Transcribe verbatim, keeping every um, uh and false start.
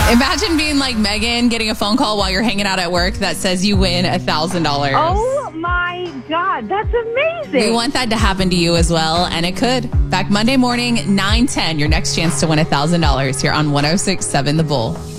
Imagine being like Megan, getting a phone call while you're hanging out at work that says you win one thousand dollars. Oh, my God. That's amazing. We want that to happen to you as well, and it could. Back Monday morning, nine ten, your next chance to win one thousand dollars here on one oh six point seven The Bull.